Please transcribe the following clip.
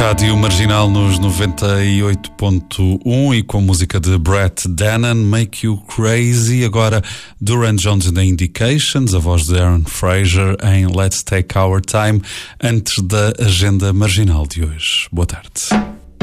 Rádio Marginal nos 98.1 e com a música de Brett Dennen, Make You Crazy. Agora Duran Jones and the Indications, a voz de Aaron Fraser em Let's Take Our Time, antes da agenda marginal de hoje. Boa tarde.